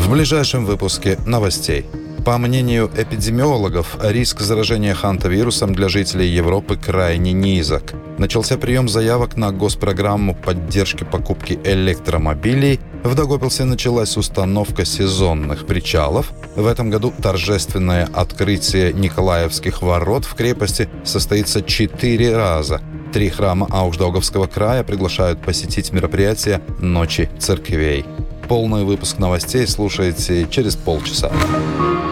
В ближайшем выпуске новостей. По мнению эпидемиологов, риск заражения хантавирусом для жителей Европы крайне низок. Начался прием заявок на госпрограмму поддержки покупки электромобилей. В Даугавпилсе началась установка сезонных причалов. В этом году торжественное открытие Николаевских ворот в крепости состоится 4 раза. 3 храма Аушдаугавского края приглашают посетить мероприятие «Ночи церквей». Полный выпуск новостей слушайте через полчаса.